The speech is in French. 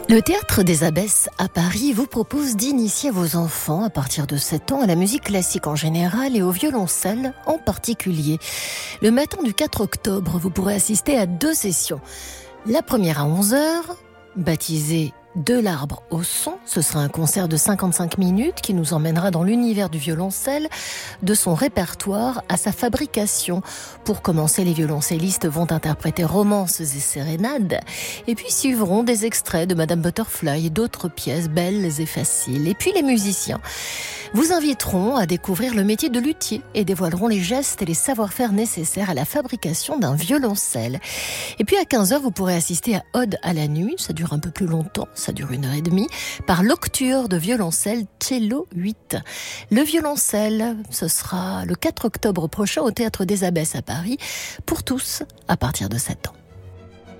Le Théâtre des Abbesses à Paris vous propose d'initier vos enfants à partir de 7 ans à la musique classique en général et au violoncelle en particulier. Le matin du 4 octobre, vous pourrez assister à 2 sessions. La première à 11h, baptisée De l'arbre au son, ce sera un concert de 55 minutes qui nous emmènera dans l'univers du violoncelle, de son répertoire à sa fabrication. Pour commencer, les violoncellistes vont interpréter romances et sérénades, et puis suivront des extraits de Madame Butterfly et d'autres pièces belles et faciles. Et puis les musiciens vous inviteront à découvrir le métier de luthier et dévoileront les gestes et les savoir-faire nécessaires à la fabrication d'un violoncelle. Et puis à 15h, vous pourrez assister à Ode à la nuit, ça dure un peu plus longtemps, ça dure 1h30, par l'octuor de violoncelle Cello 8. Le violoncelle, ce sera le 4 octobre prochain au Théâtre des Abbesses à Paris, pour tous, à partir de 7 ans.